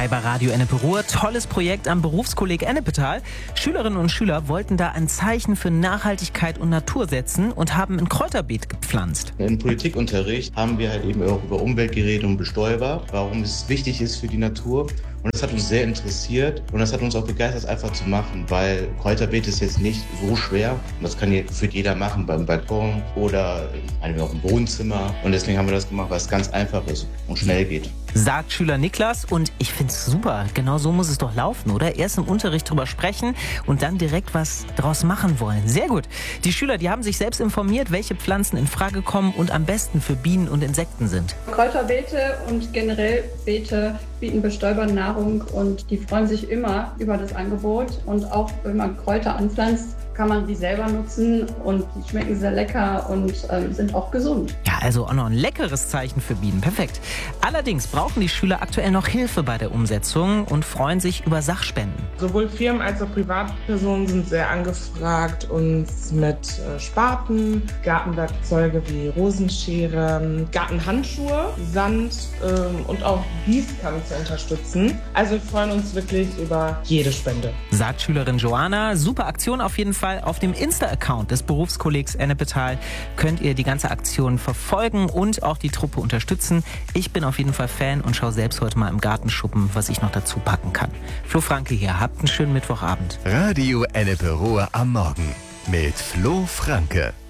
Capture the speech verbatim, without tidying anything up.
vorbei bei Radio Ennepe Ruhr. Tolles Projekt am Berufskolleg Ennepetal. Schülerinnen und Schüler wollten da ein Zeichen für Nachhaltigkeit und Natur setzen und haben ein Kräuterbeet gepflanzt. Im Politikunterricht haben wir halt eben auch über Umwelt geredet und Bestäuber, warum es wichtig ist für die Natur. Und das hat uns sehr interessiert und das hat uns auch begeistert, einfach zu machen, weil Kräuterbeet ist jetzt nicht so schwer. Und das kann für jeder machen, beim Balkon oder auch im Wohnzimmer. Und deswegen haben wir das gemacht, weil es ganz einfach ist und schnell geht. Sagt Schüler Niklas, und ich finde es super. Genau so muss es doch laufen, oder? Erst im Unterricht drüber sprechen und dann direkt was draus machen wollen. Sehr gut. Die Schüler, die haben sich selbst informiert, welche Pflanzen in Frage kommen und am besten für Bienen und Insekten sind. Kräuterbeete und generell Beete bieten Bestäubern Nahrung und die freuen sich immer über das Angebot. Und auch wenn man Kräuter anpflanzt, kann man die selber nutzen und die schmecken sehr lecker und ähm, sind auch gesund. Ja, also auch noch ein leckeres Zeichen für Bienen. Perfekt. Allerdings brauchen die Schüler aktuell noch Hilfe bei der Umsetzung und freuen sich über Sachspenden. Sowohl Firmen als auch Privatpersonen sind sehr angefragt, uns mit äh, Spaten, Gartenwerkzeuge wie Rosenschere, Gartenhandschuhe, Sand ähm, und auch Gießkannen zu unterstützen. Also wir freuen uns wirklich über jede Spende. Sagt Schülerin Joanna. Super Aktion auf jeden Fall. Auf dem Insta-Account des Berufskollegs Ennepetal könnt ihr die ganze Aktion verfolgen und auch die Truppe unterstützen. Ich bin auf jeden Fall Fan und schaue selbst heute mal im Gartenschuppen, was ich noch dazu packen kann. Flo Franke hier. Habt einen schönen Mittwochabend. Radio Ennepe Ruhr am Morgen mit Flo Franke.